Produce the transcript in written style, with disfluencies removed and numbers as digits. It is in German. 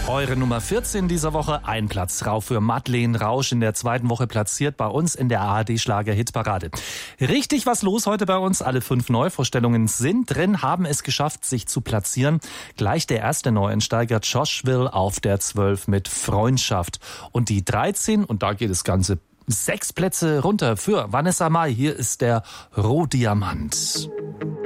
Eure Nummer 14 dieser Woche, ein Platz rauf für Madeleine Rausch, in der zweiten Woche platziert bei uns in der ARD-Schlager-Hitparade. Richtig was los heute bei uns. Alle 5 Neuvorstellungen sind drin, haben es geschafft, sich zu platzieren. Gleich der erste Neuensteiger, Josh Will, auf der 12 mit Freundschaft. Und die 13, und da geht das Ganze 6 Plätze runter für Vanessa Mai. Hier ist der Rohdiamant.